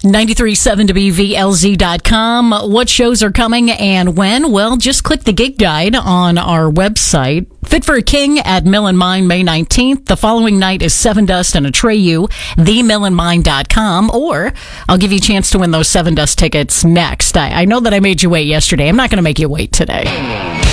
93.7 WVLZ.com. What shows are coming and when? Well, just click the gig guide on our website. Fit for a King at Mill and Mine, May 19th. The following night is Seven Dust and Atreyu, themillandmine.com. Or I'll give you a chance to win those Seven Dust tickets next. I know that I made you wait yesterday. I'm not going to make you wait today.